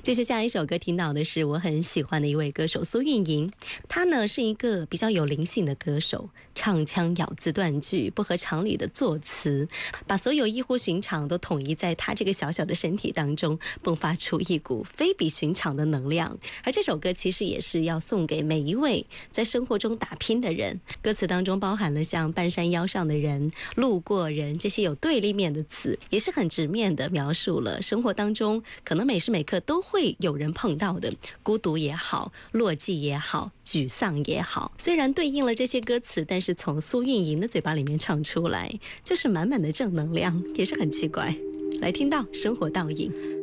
接着下一首歌听到的是我很喜欢的一位歌手苏运莹，她呢是一个比较有灵性的歌手，唱腔咬字断句，不合常理的作词，把所有异乎寻常都统一在她这个小小的身体当中，迸发出一股非比寻常的能量。而这首歌其实也是要送给每一位在生活中打拼的人，歌词当中包含了像半山腰上的人、路过人这些有对立面的词，也是很直面的描述了生活当中可能每时每刻都会有人碰到的孤独也好、落寂也好、沮丧也好。虽然对应了这些歌词，但是从苏运莹的嘴巴里面唱出来就是满满的正能量，也是很奇怪。来听到生活倒影。